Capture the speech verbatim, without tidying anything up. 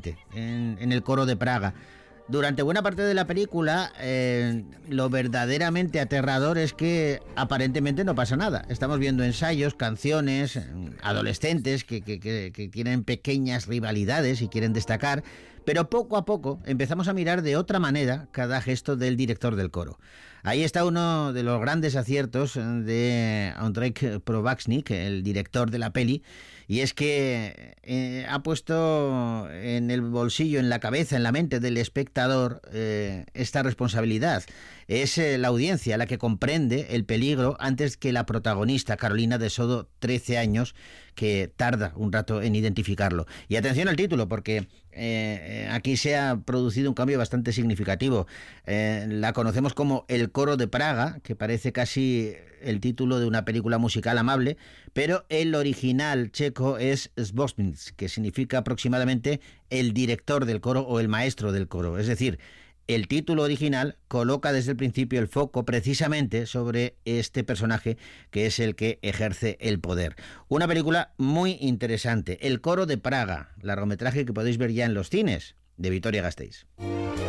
adolescente en, en el coro de Praga. Durante buena parte de la película, eh, lo verdaderamente aterrador es que aparentemente no pasa nada. Estamos viendo ensayos, canciones, adolescentes que, que, que, que tienen pequeñas rivalidades y quieren destacar, pero poco a poco empezamos a mirar de otra manera cada gesto del director del coro. Ahí está uno de los grandes aciertos de Andrzej Prowacznik, el director de la peli, y es que eh, ha puesto en el bolsillo, en la cabeza, en la mente del espectador eh, esta responsabilidad. Es eh, la audiencia la que comprende el peligro antes que la protagonista, Carolina de Sodo, trece años, que tarda un rato en identificarlo. Y atención al título, porque eh, aquí se ha producido un cambio bastante significativo. Eh, la conocemos como El Coro de Praga, que parece casi el título de una película musical amable, pero el original checo es Zbosnic, que significa aproximadamente el director del coro o el maestro del coro. Es decir, el título original coloca desde el principio el foco precisamente sobre este personaje que es el que ejerce el poder. Una película muy interesante, El Coro de Praga, largometraje que podéis ver ya en los cines, de Vitoria Gasteiz.